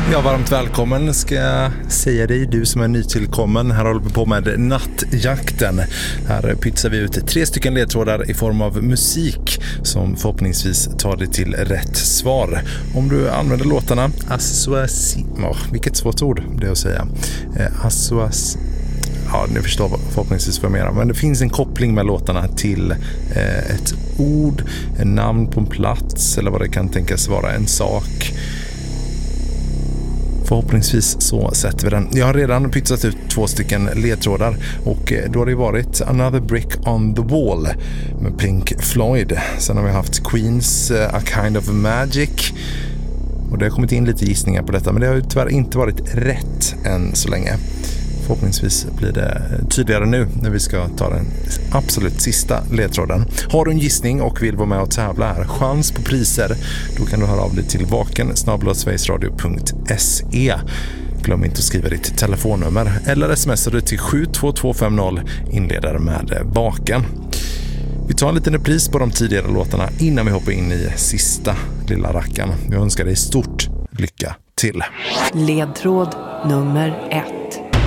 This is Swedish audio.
Ja, varmt välkommen ska jag säga dig, du som är nytillkommen. Här håller vi på med nattjakten. Här pytsar vi ut 3 stycken ledtrådar i form av musik som förhoppningsvis tar dig till rätt svar. Om du använder låtarna vilket svårt ord det är att säga. Ja, ni förstår förhoppningsvis vad jag menar. Men det finns en koppling med låtarna till ett ord, en namn på en plats eller vad det kan tänkas vara, en sak. Förhoppningsvis så sätter vi den. Jag har redan pytsat ut 2 stycken ledtrådar och då har det varit Another Brick on the Wall med Pink Floyd. Sen har vi haft Queens A Kind of Magic och det har kommit in lite gissningar på detta, men det har ju tyvärr inte varit rätt än så länge. Förhoppningsvis blir det tydligare nu när vi ska ta den absolut sista ledtråden. Har du en gissning och vill vara med och tävla här, chans på priser, då kan du höra av dig till vaken@sverigesradio.se. Glöm inte att skriva ditt telefonnummer eller smsar du till 72250 inledare med vaken. Vi tar en liten repris på de tidigare låtarna innan vi hoppar in i sista lilla rackan. Jag önskar dig stort lycka till. Ledtråd nummer 1.